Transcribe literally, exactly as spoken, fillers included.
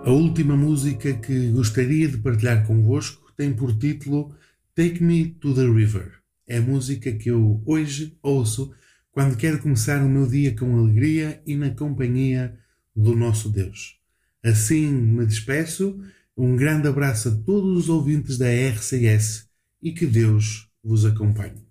A última música que gostaria de partilhar convosco tem por título Take Me to the River. É a música que eu hoje ouço quando quero começar o meu dia com alegria e na companhia do nosso Deus. Assim me despeço. Um grande abraço a todos os ouvintes da R C S e que Deus vos acompanhe.